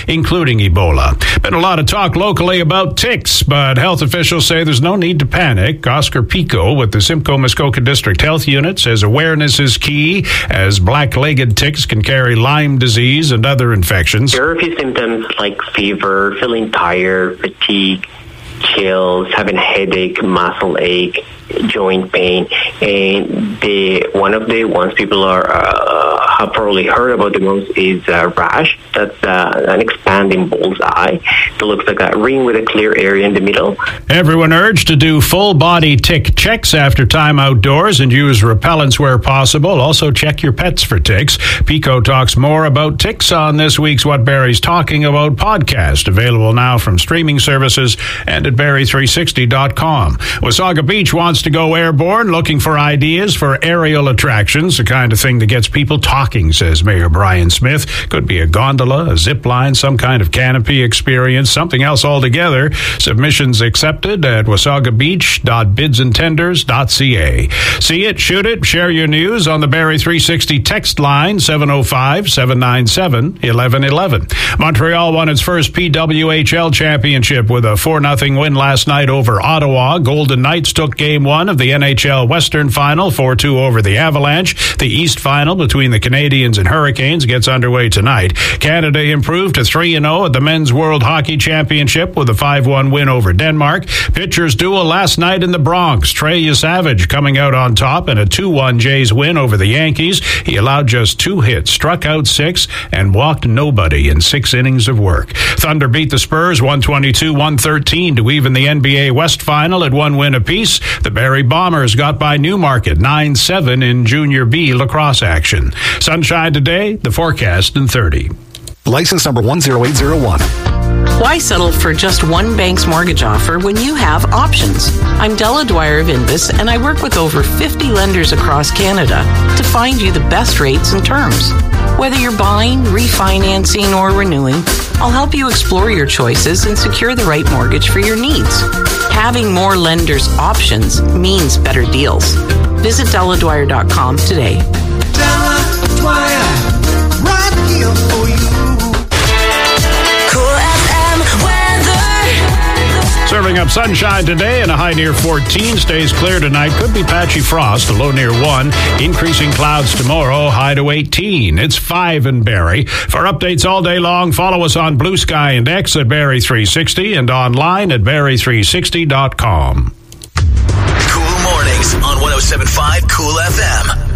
including Ebola. Been a lot of talk locally about ticks, but health officials say there's no need to panic. Oscar Pico with the Simcoe Muskoka District Health Unit says awareness is key, as black-legged ticks can carry Lyme disease and other infections. There are a few symptoms like fever, feeling tired, fatigue, chills, having a headache, muscle ache, joint pain, and one of the ones people have probably heard about the most is rash. That's an expanding bullseye that looks like a ring with a clear area in the middle. Everyone urged to do full-body tick checks after time outdoors and use repellents where possible. Also, check your pets for ticks. Pico talks more about ticks on this week's What Barrie's Talking About podcast, available now from streaming services and at Barrie360.com. Wasaga Beach wants to go airborne, looking for ideas for aerial attractions, the kind of thing that gets people talking, says Mayor Brian Smith. Could be a gondola, a zip line, some kind of canopy experience, something else altogether. Submissions accepted at wasagabeach.bidsandtenders.ca. See it, shoot it, share your news on the Barrie 360 text line, 705-797-1111. Montreal won its first PWHL championship with a 4-0 win last night over Ottawa. Golden Knights took Game 1 of the NHL Western Final, 4-2 over the Avalanche. The East Final between the Canadiens and Hurricanes gets underway tonight. Canada improved to 3-0 at the Men's World Hockey Championship with a 5-1 win over Denmark. Pitchers duel last night in the Bronx. Trey Yesavage coming out on top in a 2-1 Jays win over the Yankees. He allowed just 2 hits, struck out 6, and walked nobody in 6 innings of work. Thunder beat the Spurs 122-113 to even the NBA West Final at 1 win apiece. The Barrie Bombers got by Newmarket 9-7 in Junior B lacrosse action. Sunshine today, the forecast in 30. License number 10801. Why settle for just one bank's mortgage offer when you have options? I'm Della Dwyer of Invus, and I work with over 50 lenders across Canada to find you the best rates and terms. Whether you're buying, refinancing, or renewing, I'll help you explore your choices and secure the right mortgage for your needs. Having more lenders' options means better deals. Visit DellaDwyer.com today. Della Dwyer, right here for you. Serving up sunshine today and a high near 14. Stays clear tonight. Could be patchy frost, a low near 1. Increasing clouds tomorrow, high to 18. It's 5 in Barrie. For updates all day long, follow us on Blue Sky and X at Barrie360 and online at Barrie360.com. Cool mornings on 107.5 Cool FM.